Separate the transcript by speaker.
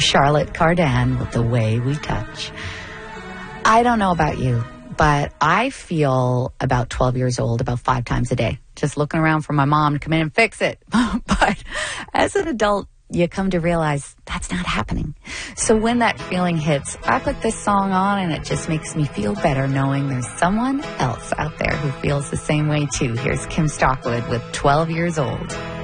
Speaker 1: Charlotte Cardin with The Way We Touch. I don't know about you, but I feel about 12 years old about 5 times a day, just looking around for my mom to come in and fix it. But as an adult, you come to realize that's not happening. So when that feeling hits, I put this song on and it just makes me feel better knowing there's someone else out there who feels the same way too. Here's Kim Stockwood with 12 Years Old.